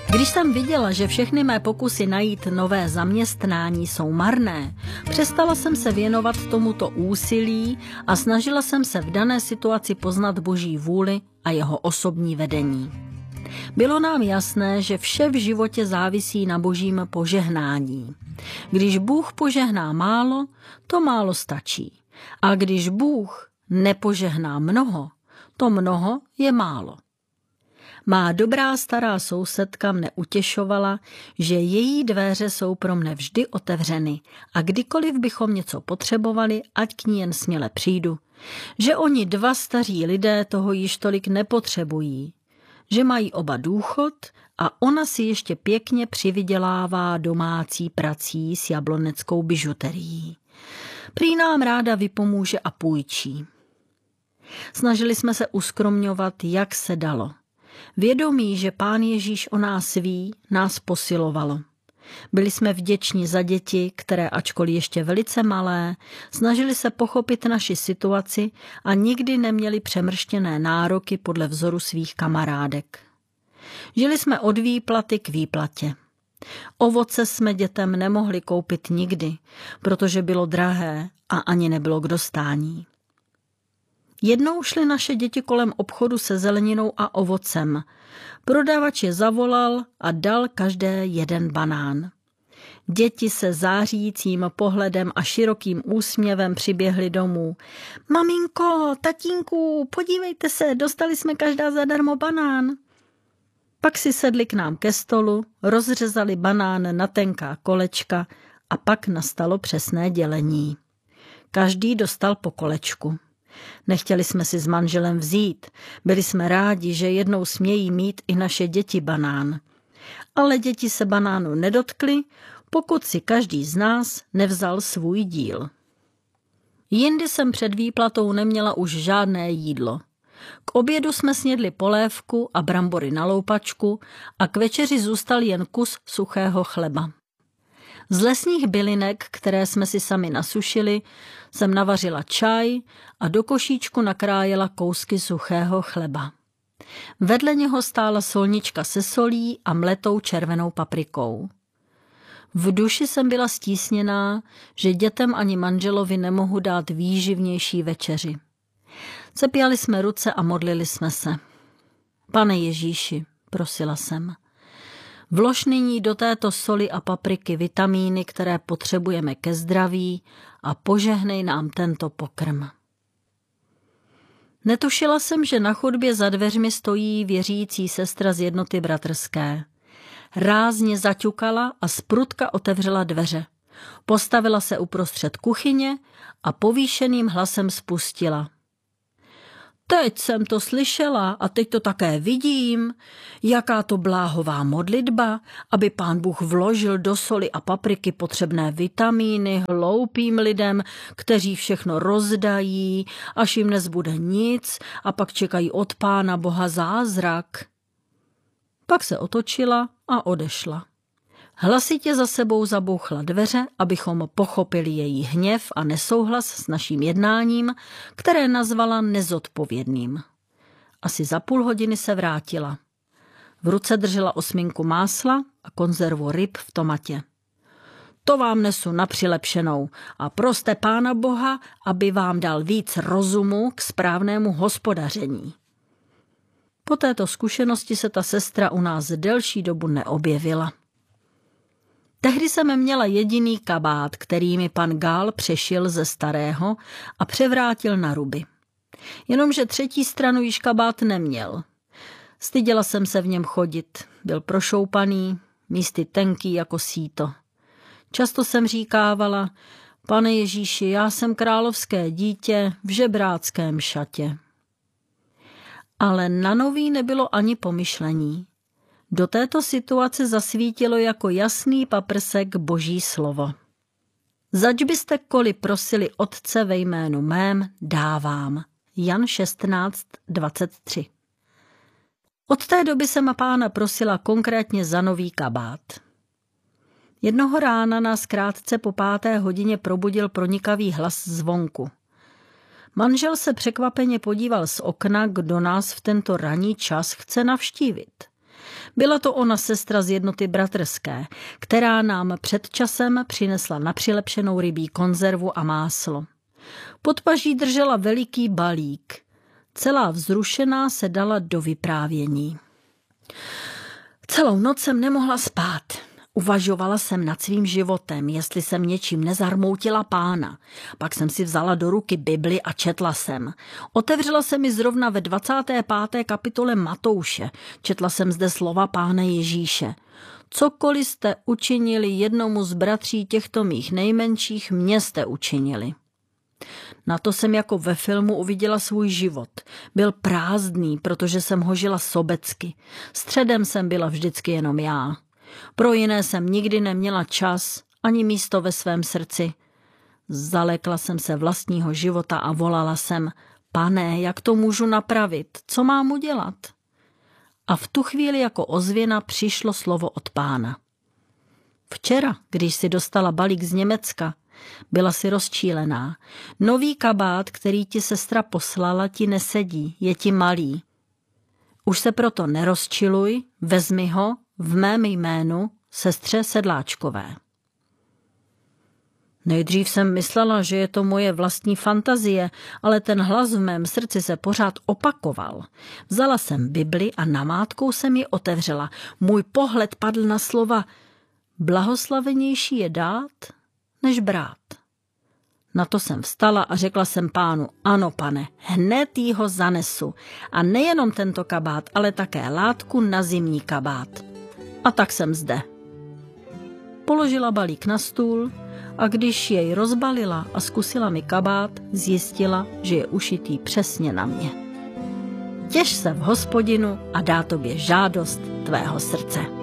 Když jsem viděla, že všechny mé pokusy najít nové zaměstnání jsou marné, přestala jsem se věnovat tomuto úsilí a snažila jsem se v dané situaci poznat Boží vůli a jeho osobní vedení. Bylo nám jasné, že vše v životě závisí na Božím požehnání. Když Bůh požehná málo, to málo stačí. A když Bůh nepožehná mnoho, to mnoho je málo. Má dobrá stará sousedka mne utěšovala, že její dveře jsou pro mne vždy otevřeny a kdykoliv bychom něco potřebovali, ať k ní jen směle přijdu. Že oni dva staří lidé toho již tolik nepotřebují. Že mají oba důchod a ona si ještě pěkně přivydělává domácí prací s jabloneckou bižuterií. Prý nám ráda vypomůže a půjčí. Snažili jsme se uskromňovat, jak se dalo. Vědomí, že Pán Ježíš o nás ví, nás posilovalo. Byli jsme vděční za děti, které, ačkoliv ještě velice malé, snažili se pochopit naši situaci a nikdy neměli přemrštěné nároky podle vzoru svých kamarádek. Žili jsme od výplaty k výplatě. Ovoce jsme dětem nemohli koupit nikdy, protože bylo drahé a ani nebylo k dostání. Jednou šly naše děti kolem obchodu se zeleninou a ovocem. Prodavač je zavolal a dal každé jeden banán. Děti se zářícím pohledem a širokým úsměvem přiběhly domů. Maminko, tatínku, podívejte se, dostali jsme každá zadarmo banán. Pak si sedli k nám ke stolu, rozřezali banán na tenká kolečka a pak nastalo přesné dělení. Každý dostal po kolečku. Nechtěli jsme si s manželem vzít, byli jsme rádi, že jednou smějí mít i naše děti banán. Ale děti se banánu nedotkly, pokud si každý z nás nevzal svůj díl. Jindy jsem před výplatou neměla už žádné jídlo. K obědu jsme snědli polévku a brambory na loupačku a k večeři zůstal jen kus suchého chleba. Z lesních bylinek, které jsme si sami nasušili, jsem navařila čaj a do košíčku nakrájela kousky suchého chleba. Vedle něho stála solnička se solí a mletou červenou paprikou. V duši jsem byla stísněná, že dětem ani manželovi nemohu dát výživnější večeři. Cepěli jsme ruce a modlili jsme se. Pane Ježíši, prosila jsem, vlož nyní do této soli a papriky vitamíny, které potřebujeme ke zdraví a požehnej nám tento pokrm. Netušila jsem, že na chodbě za dveřmi stojí věřící sestra z Jednoty bratrské. Rázně zaťukala a zprutka otevřela dveře. Postavila se uprostřed kuchyně a povýšeným hlasem spustila. Teď jsem to slyšela a teď to také vidím, jaká to bláhová modlitba, aby Pán Bůh vložil do soli a papriky potřebné vitamíny hloupým lidem, kteří všechno rozdají, až jim nezbude nic a pak čekají od Pána Boha zázrak. Pak se otočila a odešla. Hlasitě za sebou zabouchla dveře, abychom pochopili její hněv a nesouhlas s naším jednáním, které nazvala nezodpovědným. Asi za půl hodiny se vrátila. V ruce držela osminku másla a konzervu ryb v tomatě. To vám nesu na přilepšenou a proste Pána Boha, aby vám dal víc rozumu k správnému hospodaření. Po této zkušenosti se ta sestra u nás delší dobu neobjevila. Tehdy jsem měla jediný kabát, který mi pan Gál přešil ze starého a převrátil na ruby. Jenomže třetí stranu již kabát neměl. Styděla jsem se v něm chodit, byl prošoupaný, místy tenký jako síto. Často jsem říkávala, Pane Ježíši, já jsem královské dítě v žebráckém šatě. Ale na nový nebylo ani pomyšlení. Do této situace zasvítilo jako jasný paprsek Boží slovo. Zač byste koli prosili Otce ve jménu mém, dávám. Jan 16:23. Od té doby jsem Pána prosila konkrétně za nový kabát. Jednoho rána nás krátce po 5. hodině probudil pronikavý hlas zvonku. Manžel se překvapeně podíval z okna, kdo nás v tento ranní čas chce navštívit. Byla to ona sestra z Jednoty bratrské, která nám před časem přinesla na přilepšenou rybí konzervu a máslo. Pod paží držela veliký balík. Celá vzrušená se dala do vyprávění. Celou noc jsem nemohla spát. Uvažovala jsem nad svým životem, jestli jsem něčím nezarmoutila Pána. Pak jsem si vzala do ruky Bibli a četla jsem. Otevřela se mi zrovna ve 25. kapitole Matouše. Četla jsem zde slova Pána Ježíše. Cokoliv jste učinili jednomu z bratří těchto mých nejmenších, mě jste učinili. Na to jsem jako ve filmu uviděla svůj život. Byl prázdný, protože jsem ho žila sobecky. Středem jsem byla vždycky jenom já. Pro jiné jsem nikdy neměla čas, ani místo ve svém srdci. Zalekla jsem se vlastního života a volala jsem: Pane, jak to můžu napravit? Co mám udělat? A v tu chvíli jako ozvěna přišlo slovo od Pána. Včera, když si dostala balík z Německa, byla si rozčílená. Nový kabát, který ti sestra poslala, ti nesedí, je ti malý. Už se proto nerozčiluj, vezmi ho v mém jménu, sestře Sedláčkové. Nejdřív jsem myslela, že je to moje vlastní fantazie, ale ten hlas v mém srdci se pořád opakoval. Vzala jsem Bibli a namátkou jsem ji otevřela. Můj pohled padl na slova: blahoslavenější je dát, než brát. Na to jsem vstala a řekla jsem Pánu: ano, Pane, hned jí ho zanesu. A nejenom tento kabát, ale také látku na zimní kabát. A tak jsem zde. Položila balík na stůl a když jej rozbalila a zkusila mi kabát, zjistila, že je ušitý přesně na mě. Těš se v Hospodinu a dá tobě žádost tvého srdce.